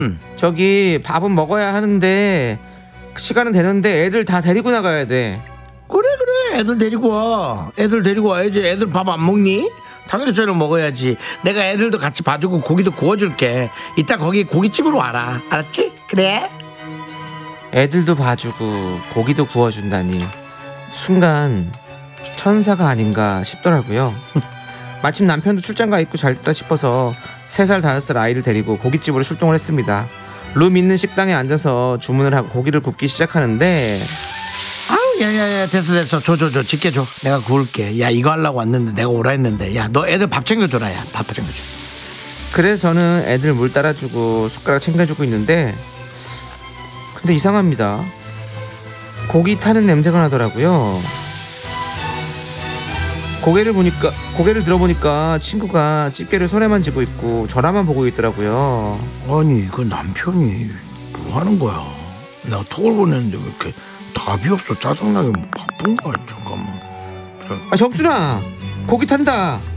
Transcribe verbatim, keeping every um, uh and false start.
음. 저기 밥은 먹어야 하는데 시간은 되는데 애들 다 데리고 나가야 돼. 그래 그래 애들 데리고 와. 애들 데리고 와야지. 애들 밥 안 먹니? 당연히 저녁 먹어야지. 내가 애들도 같이 봐주고 고기도 구워줄게. 이따 거기 고깃집으로 와라. 알았지? 그래? 애들도 봐주고 고기도 구워준다니 순간 천사가 아닌가 싶더라고요. 마침 남편도 출장가 있고 잘됐다 싶어서 세 살 다섯 살 아이를 데리고 고깃집으로 출동을 했습니다. 룸 있는 식당에 앉아서 주문을 하고 고기를 굽기 시작하는데 아우 야야야 됐어 됐어 줘줘줘 집게 줘. 내가 구울게. 야 이거 하려고 왔는데 내가 오라 했는데 야 너 애들 밥 챙겨줘라. 야 밥 챙겨줘. 그래서 저는 애들 물 따라주고 숟가락 챙겨주고 있는데 근데 이상합니다. 고기 타는 냄새가 나더라고요. 고개를 보니까 고개를 들어보니까 친구가 집게를 손에만 쥐고 있고 저라만 보고 있더라고요. 아니 그 남편이 뭐 하는 거야? 내가 톡을 보냈는데 왜 이렇게 답이 없어? 짜증나게 뭐 바쁜 거야? 잠깐만. 아 정순아 고기 탄다.